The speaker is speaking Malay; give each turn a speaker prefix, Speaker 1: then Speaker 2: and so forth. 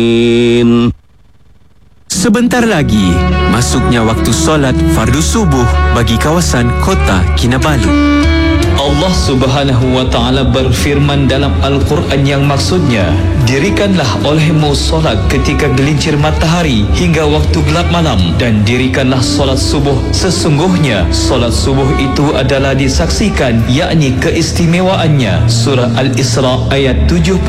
Speaker 1: Sebentar lagi, masuknya waktu solat fardu subuh bagi kawasan Kota Kinabalu.
Speaker 2: Allah Subhanahu wa Ta'ala berfirman dalam Al-Quran yang maksudnya, dirikanlah olehmu solat ketika gelincir matahari hingga waktu gelap malam, dan dirikanlah solat subuh. Sesungguhnya solat subuh itu adalah disaksikan, yakni keistimewaannya. Surah Al-Isra ayat 70.